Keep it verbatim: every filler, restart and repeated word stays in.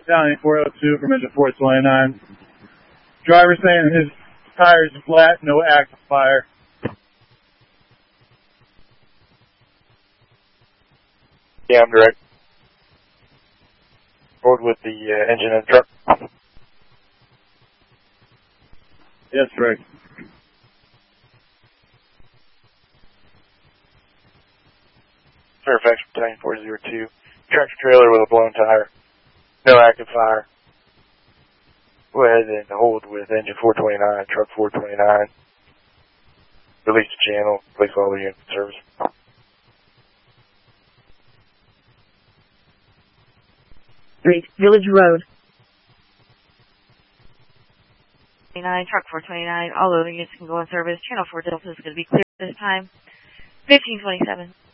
County four oh two from engine four twenty-nine. Driver saying his tire is flat, no active fire. Yeah, I'm direct. Forward with the uh, engine of the truck. Yes, direct. Fairfax Battalion four oh two. Tractor trailer with a blown tire. No active fire. Go ahead and hold with engine four twenty-nine, truck four twenty-nine. Release the channel, place all the units in service. Street, Village Road. twenty-nine, truck four twenty-nine, all other units can go in service. Channel four Delta is going to be clear this time. fifteen twenty-seven.